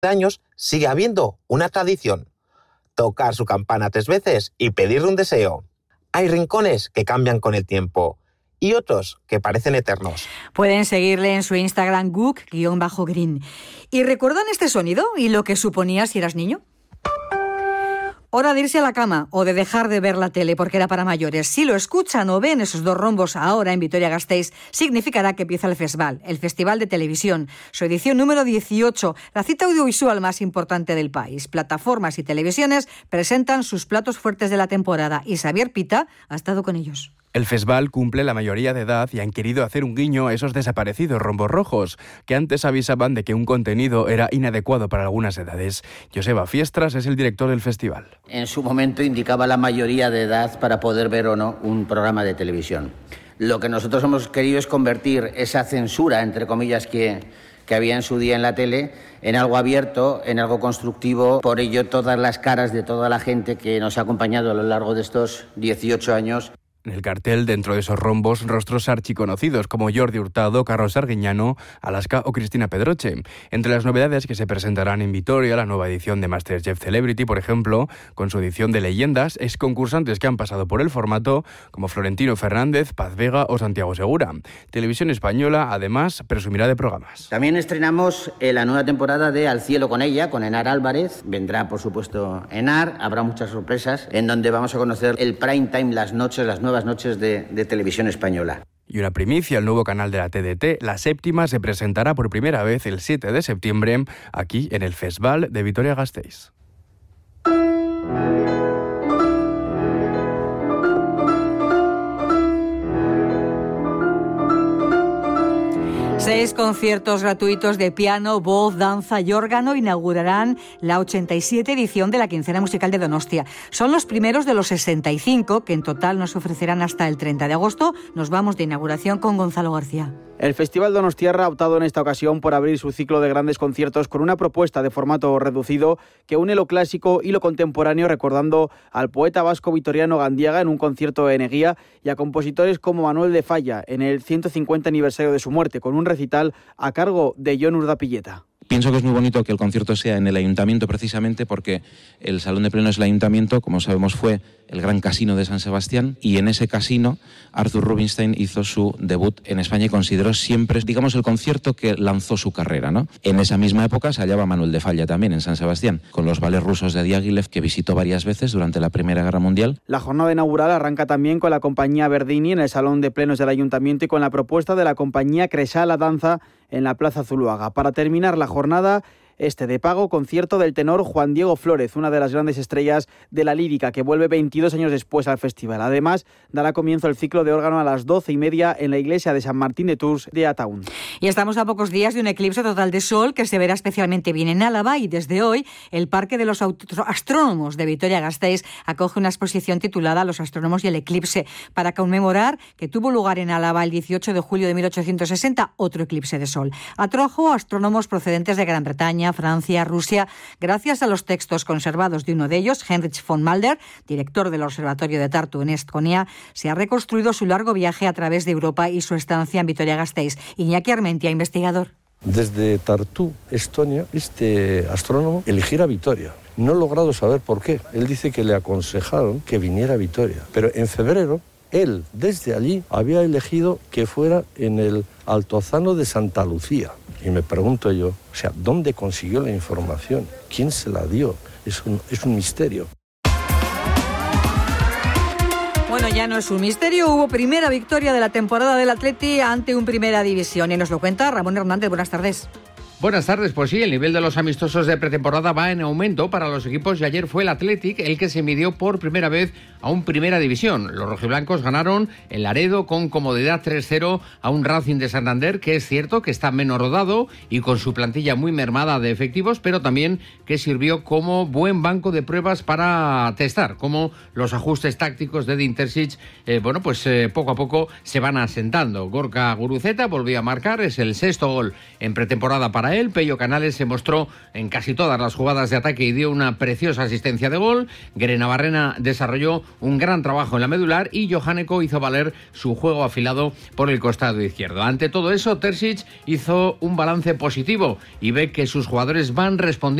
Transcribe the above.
años sigue habiendo una tradición: tocar su campana 3 veces y pedirle un deseo. Hay rincones que cambian con el tiempo y otros que parecen eternos. Pueden seguirle en su Instagram Guk_Green. ¿Y recuerdan este sonido y lo que suponía si eras niño? Hora de irse a la cama o de dejar de ver la tele porque era para mayores. Si lo escuchan o ven esos 2 rombos ahora en Vitoria-Gasteiz, significará que empieza el FESVAL, el Festival de Televisión, su edición número 18, la cita audiovisual más importante del país. Plataformas y televisiones presentan sus platos fuertes de la temporada y Xavier Pita ha estado con ellos. El FESVAL cumple la mayoría de edad y han querido hacer un guiño a esos desaparecidos rombos rojos, que antes avisaban de que un contenido era inadecuado para algunas edades. Joseba Fiestras es el director del festival. En su momento indicaba la mayoría de edad para poder ver o no un programa de televisión. Lo que nosotros hemos querido es convertir esa censura, entre comillas, que había en su día en la tele, en algo abierto, en algo constructivo. Por ello, todas las caras de toda la gente que nos ha acompañado a lo largo de estos 18 años. En el cartel, dentro de esos rombos, rostros archiconocidos como Jordi Hurtado, Carlos Arguiñano, Alaska o Cristina Pedroche. Entre las novedades que se presentarán en Vitoria, la nueva edición de MasterChef Celebrity, por ejemplo, con su edición de leyendas, concursantes que han pasado por el formato, como Florentino Fernández, Paz Vega o Santiago Segura. Televisión Española, además, presumirá de programas. También estrenamos la nueva temporada de Al cielo con ella, con Enar Álvarez. Vendrá, por supuesto, Enar. Habrá muchas sorpresas, en donde vamos a conocer el prime time, las nuevas noches de Televisión Española. Y una primicia, el nuevo canal de la TDT, la 7ª, se presentará por primera vez el 7 de septiembre aquí en el FESVAL de Vitoria-Gasteiz. 6 conciertos gratuitos de piano, voz, danza y órgano inaugurarán la 87 edición de la Quincena Musical de Donostia. Son los primeros de los 65 que en total nos ofrecerán hasta el 30 de agosto. Nos vamos de inauguración con Gonzalo García. El Festival Donostiarra ha optado en esta ocasión por abrir su ciclo de grandes conciertos con una propuesta de formato reducido que une lo clásico y lo contemporáneo, recordando al poeta vasco Vitoriano Gandiaga en un concierto en Eguía y a compositores como Manuel de Falla en el 150 aniversario de su muerte, con un recital a cargo de Jon Urdapilleta. Pienso que es muy bonito que el concierto sea en el Ayuntamiento, precisamente porque el Salón de Plenos del Ayuntamiento, como sabemos, fue el gran casino de San Sebastián, y en ese casino Arthur Rubinstein hizo su debut en España y consideró siempre, digamos, el concierto que lanzó su carrera, ¿no? En esa misma época se hallaba Manuel de Falla también en San Sebastián, con los ballets rusos de Diaghilev, que visitó varias veces durante la Primera Guerra Mundial. La jornada inaugural arranca también con la compañía Verdini en el Salón de Plenos del Ayuntamiento y con la propuesta de la compañía Cresala Danza en la Plaza Zuluaga. Para terminar la jornada, de pago, concierto del tenor Juan Diego Flórez, una de las grandes estrellas de la lírica, que vuelve 22 años después al festival. Además, dará comienzo el ciclo de órgano a las 12:30 en la iglesia de San Martín de Tours de Ataún. Y estamos a pocos días de un eclipse total de sol que se verá especialmente bien en Álava, y desde hoy el Parque de los Astrónomos de Vitoria-Gasteiz acoge una exposición titulada Los astrónomos y el eclipse, para conmemorar que tuvo lugar en Álava el 18 de julio de 1860 otro eclipse de sol. Atrajo astrónomos procedentes de Gran Bretaña, Francia, Rusia. Gracias a los textos conservados de uno de ellos, Heinrich von Mulder, director del Observatorio de Tartu en Estonia, se ha reconstruido su largo viaje a través de Europa y su estancia en Vitoria-Gasteiz. Iñaki Armentia, investigador. Desde Tartu, Estonia, este astrónomo eligiera Vitoria. No he logrado saber por qué. Él dice que le aconsejaron que viniera a Vitoria. Pero en febrero, él, desde allí, había elegido que fuera en el Altozano de Santa Lucía. Y me pregunto yo, ¿dónde consiguió la información? ¿Quién se la dio? Es un misterio. Bueno, ya no es un misterio. Hubo primera victoria de la temporada del Atleti ante un Primera División. Y nos lo cuenta Ramón Hernández. Buenas tardes. Buenas tardes, pues sí, el nivel de los amistosos de pretemporada va en aumento para los equipos y ayer fue el Athletic el que se midió por primera vez a un Primera División. Los rojiblancos ganaron en Laredo con comodidad 3-0 a un Racing de Santander, que es cierto que está menos rodado y con su plantilla muy mermada de efectivos, pero también que sirvió como buen banco de pruebas para testar cómo los ajustes tácticos de Edin Terzic, poco a poco se van asentando. Gorka Guruceta volvió a marcar, es el 6º gol en pretemporada para para él. Pello Canales se mostró en casi todas las jugadas de ataque y dio una preciosa asistencia de gol. Grenabarrena desarrolló un gran trabajo en la medular y Johaneko hizo valer su juego afilado por el costado izquierdo. Ante todo eso, Terzic hizo un balance positivo y ve que sus jugadores van respondiendo